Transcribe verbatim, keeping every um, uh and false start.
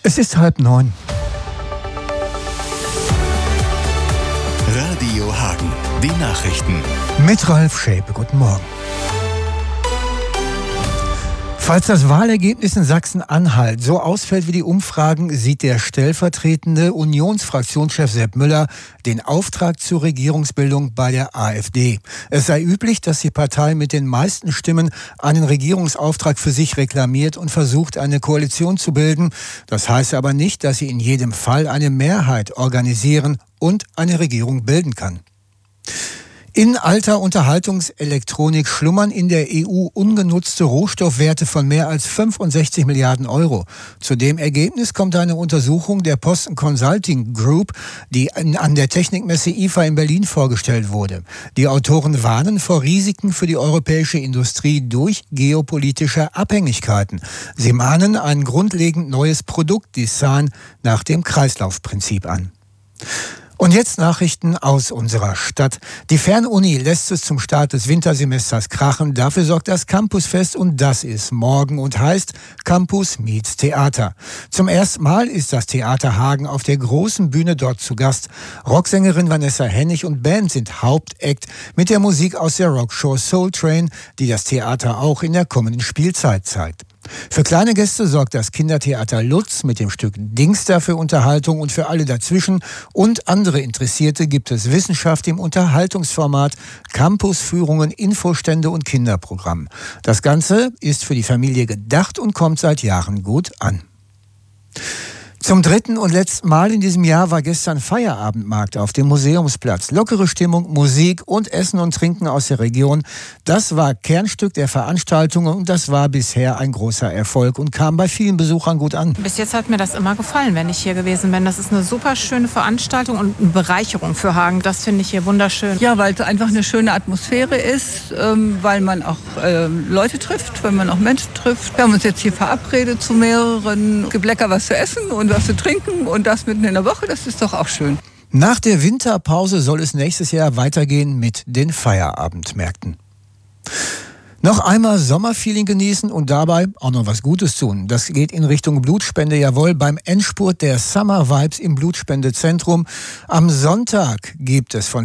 Es ist halb neun. Radio Hagen, die Nachrichten. Mit Ralf Schäpe, guten Morgen. Falls das Wahlergebnis in Sachsen-Anhalt so ausfällt wie die Umfragen, sieht der stellvertretende Unionsfraktionschef Sepp Müller den Auftrag zur Regierungsbildung bei der AfD. Es sei üblich, dass die Partei mit den meisten Stimmen einen Regierungsauftrag für sich reklamiert und versucht, eine Koalition zu bilden. Das heißt aber nicht, dass sie in jedem Fall eine Mehrheit organisieren und eine Regierung bilden kann. In alter Unterhaltungselektronik schlummern in der E U ungenutzte Rohstoffwerte von mehr als fünfundsechzig Milliarden Euro. Zu dem Ergebnis kommt eine Untersuchung der Posten Consulting Group, die an der Technikmesse I F A in Berlin vorgestellt wurde. Die Autoren warnen vor Risiken für die europäische Industrie durch geopolitische Abhängigkeiten. Sie mahnen ein grundlegend neues Produktdesign nach dem Kreislaufprinzip an. Und jetzt Nachrichten aus unserer Stadt. Die Fernuni lässt es zum Start des Wintersemesters krachen. Dafür sorgt das Campusfest und das ist morgen und heißt Campus meets Theater. Zum ersten Mal ist das Theater Hagen auf der großen Bühne dort zu Gast. Rocksängerin Vanessa Hennig und Band sind Hauptakt mit der Musik aus der Rockshow Soul Train, die das Theater auch in der kommenden Spielzeit zeigt. Für kleine Gäste sorgt das Kindertheater Lutz mit dem Stück Dingster für Unterhaltung und für alle dazwischen und andere Interessierte gibt es Wissenschaft im Unterhaltungsformat, Campusführungen, Infostände und Kinderprogramm. Das Ganze ist für die Familie gedacht und kommt seit Jahren gut an. Zum dritten und letzten Mal in diesem Jahr war gestern Feierabendmarkt auf dem Museumsplatz. Lockere Stimmung, Musik und Essen und Trinken aus der Region. Das war Kernstück der Veranstaltung und das war bisher ein großer Erfolg und kam bei vielen Besuchern gut an. Bis jetzt hat mir das immer gefallen, wenn ich hier gewesen bin. Das ist eine super schöne Veranstaltung und eine Bereicherung für Hagen. Das finde ich hier wunderschön. Ja, weil es einfach eine schöne Atmosphäre ist, ähm, weil man auch ähm, Leute trifft, weil man auch Menschen trifft. Wir haben uns jetzt hier verabredet zu mehreren. Es gibt lecker was zu essen und was zu trinken und das mitten in der Woche, das ist doch auch schön. Nach der Winterpause soll es nächstes Jahr weitergehen mit den Feierabendmärkten. Noch einmal Sommerfeeling genießen und dabei auch noch was Gutes tun. Das geht in Richtung Blutspende, jawohl, beim Endspurt der Summer Vibes im Blutspendezentrum. Am Sonntag gibt es von